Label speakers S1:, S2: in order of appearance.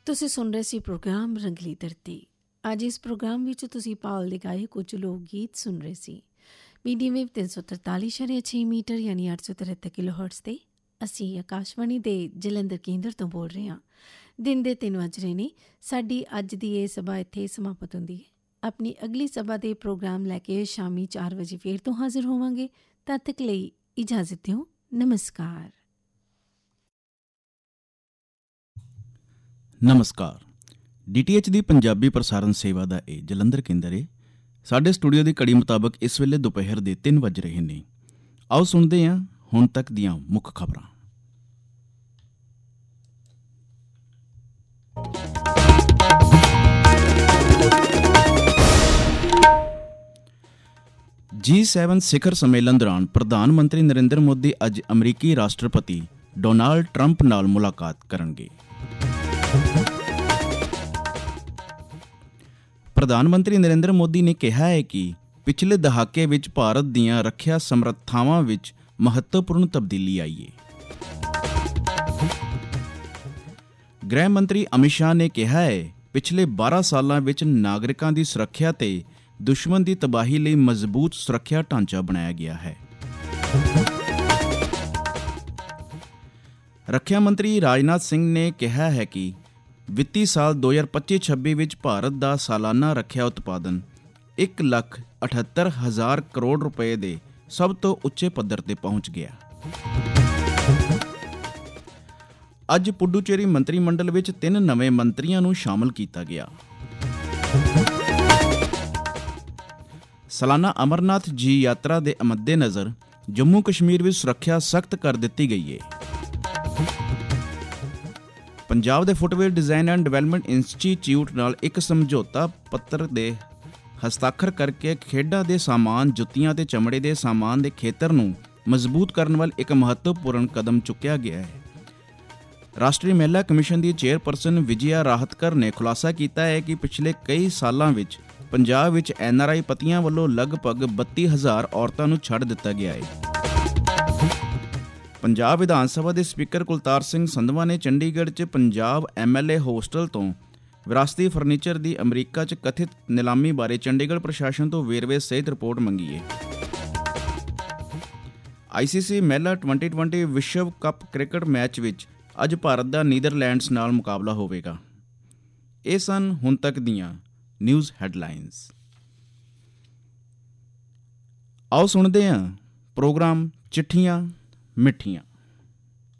S1: ਤੁਸੀਂ ਸੁਣ ਰਹੇ ਸੀ ਪ੍ਰੋਗਰਾਮ ਰੰਗਲੀ ਧਰਤੀ। ਅੱਜ ਇਸ ਪ੍ਰੋਗਰਾਮ ਵਿੱਚ ਤੁਸੀਂ ਪਾਲ ਦੇ ਗਾਏ ਕੁਝ ਲੋਕ ਗੀਤ ਸੁਣ ਰਹੇ ਸੀ। ਮੀਡੀਅਮ ਵੇਵ 343.6 ਮੀਟਰ ਯਾਨੀ 873 ਕਿਲੋਹਰਟਜ਼ 'ਤੇ। ਅਸੀਂ ਆਕਾਸ਼ਵਾਣੀ ਦੇ ਜਲੰਧਰ ਕੇਂਦਰ ਤੋਂ ਬੋਲ ਰਹੇ ਹਾਂ। ਦਿਨ ਦੇ 3 ਵੱਜ ਰਹੇ ਨੇ। ਸਾਡੀ ਅੱਜ ਦੀ ਇਹ ਸਭਾ ਇੱਥੇ ਸਮਾਪਤ ਹੁੰਦੀ ਹੈ। ਆਪਣੀ ਅਗਲੀ ਸਭਾ ਦੇ ਪ੍ਰੋਗਰਾਮ ਲੈ ਕੇ ਸ਼ਾਮੀ 4 ਵਜੇ ਫੇਰ ਤੋਂ ਹਾਜ਼ਰ ਹੋਵਾਂਗੇ। ਤਦ ਤੱਕ ਲਈ ਇਜਾਜ਼ਤ ਦਿਓ। ਨਮਸਕਾਰ।
S2: ਨਮਸਕਾਰ। DTH ਦੀ ਪੰਜਾਬੀ ਪ੍ਰਸਾਰਣ ਸੇਵਾ ਦਾ ਇਹ ਜਲੰਧਰ ਕੇਂਦਰ ਹੈ। ਸਾਡੇ ਸਟੂਡੀਓ ਦੀ ਘੜੀ ਮੁਤਾਬਕ ਇਸ ਵੇਲੇ ਦੁਪਹਿਰ ਦੇ 3 ਵੱਜ ਰਹੇ ਨੇ। ਆਓ ਸੁਣਦੇ ਹਾਂ ਹੁਣ ਤੱਕ ਦੀਆਂ ਮੁੱਖ ਖਬਰਾਂ। G7 ਸਿਖਰ ਸੰਮੇਲਨ ਦੌਰਾਨ ਪ੍ਰਧਾਨ ਮੰਤਰੀ ਨਰਿੰਦਰ ਮੋਦੀ ਅੱਜ ਅਮਰੀਕੀ ਰਾਸ਼ਟਰਪਤੀ ਡੋਨਾਲਡ ਟਰੰਪ ਨਾਲ ਮੁਲਾਕਾਤ ਕਰਨਗੇ। ਪ੍ਰਧਾਨ ਮੰਤਰੀ ਨਰਿੰਦਰ ਮੋਦੀ ਨੇ ਕਿਹਾ ਹੈ ਕਿ ਪਿਛਲੇ ਦਹਾਕੇ ਵਿੱਚ ਭਾਰਤ ਦੀਆਂ ਰੱਖਿਆ ਸਮਰੱਥਾਵਾਂ ਵਿੱਚ ਮਹੱਤਵਪੂਰਨ ਤਬਦੀਲੀ ਆਈ ਹੈ। ਗ੍ਰਹਿ ਮੰਤਰੀ ਅਮਿਤ ਸ਼ਾਹ ਨੇ ਕਿਹਾ ਹੈ ਪਿਛਲੇ 12 ਸਾਲਾਂ ਵਿੱਚ ਨਾਗਰਿਕਾਂ ਦੀ ਸੁਰੱਖਿਆ ਤੇ ਦੁਸ਼ਮਣ ਦੀ ਤਬਾਹੀ ਲਈ ਮਜ਼ਬੂਤ ਸੁਰੱਖਿਆ ਢਾਂਚਾ ਬਣਾਇਆ ਗਿਆ ਹੈ। ਰੱਖਿਆ ਮੰਤਰੀ ਰਾਜਨਾਥ ਸਿੰਘ ਨੇ ਕਿਹਾ ਹੈ ਕਿ ਵਿੱਤੀ ਸਾਲ 2025-26 ਵਿੱਚ ਭਾਰਤ ਦਾ ਸਾਲਾਨਾ ਰੱਖਿਆ ਉਤਪਾਦਨ 1,78,000 ਕਰੋੜ ਰੁਪਏ ਦੇ ਸਭ ਤੋਂ ਉੱਚੇ ਪੱਧਰ ਤੇ ਪਹੁੰਚ ਗਿਆ। ਅੱਜ ਪੁਡੂਚੇਰੀ ਮੰਤਰੀ ਮੰਡਲ ਵਿੱਚ 3 ਨਵੇਂ ਮੰਤਰੀਆਂ ਨੂੰ ਸ਼ਾਮਲ ਕੀਤਾ ਗਿਆ। ਸਾਲਾਨਾ ਅਮਰਨਾਥ ਜੀ ਯਾਤਰਾ ਦੇ ਮੱਦੇਨਜ਼ਰ ਜੰਮੂ ਕਸ਼ਮੀਰ ਵਿੱਚ ਸੁਰੱਖਿਆ ਸਖਤ ਕਰ ਦਿੱਤੀ ਗਈ ਹੈ। ਪੰਜਾਬ ਦੇ footwear design and development institute ਨਾਲ ਇੱਕ ਸਮਝੌਤਾ ਪੱਤਰ ਦੇ ਹਸਤਾਖਰ ਕਰਕੇ ਖੇਡਾਂ ਦੇ ਸਾਮਾਨ, ਜੁੱਤੀਆਂ ਤੇ ਚਮੜੇ ਦੇ ਸਾਮਾਨ ਦੇ ਖੇਤਰ ਨੂੰ ਮਜ਼ਬੂਤ ਕਰਨ ਵੱਲ ਇੱਕ ਮਹੱਤਵਪੂਰਨ ਕਦਮ ਚੁੱਕਿਆ ਗਿਆ ਹੈ। ਰਾਸ਼ਟਰੀ ਮਹਿਲਾ ਕਮਿਸ਼ਨ ਦੀ ਚੇਅਰਪਰਸਨ ਵਿਜਿਆ ਰਾਹਤਕਰ ਨੇ ਖੁਲਾਸਾ ਕੀਤਾ ਹੈ ਕਿ ਪਿਛਲੇ ਕਈ ਸਾਲਾਂ ਵਿੱਚ ਪੰਜਾਬ ਵਿੱਚ NRI ਪਤੀਆਂ ਵੱਲੋਂ ਲਗਭਗ 32,000 ਔਰਤਾਂ ਨੂੰ ਛੱਡ ਦਿੱਤਾ ਗਿਆ ਹੈ। ਪੰਜਾਬ ਵਿਧਾਨ ਸਭਾ ਦੇ ਸਪੀਕਰ ਕੁਲਤਾਰ ਸਿੰਘ ਸੰਧਵਾ ਨੇ ਚੰਡੀਗੜ੍ਹ 'ਚ ਪੰਜਾਬ MLA ਹੋਸਟਲ ਤੋਂ ਵਿਰਾਸਤੀ ਫਰਨੀਚਰ ਦੀ ਅਮਰੀਕਾ 'ਚ ਕਥਿਤ ਨਿਲਾਮੀ ਬਾਰੇ ਚੰਡੀਗੜ੍ਹ ਪ੍ਰਸ਼ਾਸਨ ਤੋਂ ਵੇਰਵੇ ਸਹਿਤ ਰਿਪੋਰਟ ਮੰਗੀ ਹੈ। ICC ਮਹਿਲਾ 2020 ਵਿਸ਼ਵ ਕੱਪ ਕ੍ਰਿਕਟ ਮੈਚ ਵਿੱਚ ਅੱਜ ਭਾਰਤ ਦਾ ਨੀਦਰਲੈਂਡਸ ਨਾਲ ਮੁਕਾਬਲਾ ਹੋਵੇਗਾ। ਇਹ ਸਨ ਹੁਣ ਤੱਕ ਦੀਆਂ ਨਿਊਜ਼ ਹੈਡਲਾਈਨਸ। ਆਓ ਸੁਣਦੇ ਹਾਂ ਪ੍ਰੋਗਰਾਮ ਚਿੱਠੀਆਂ ਮਿੱਠੀਆਂ।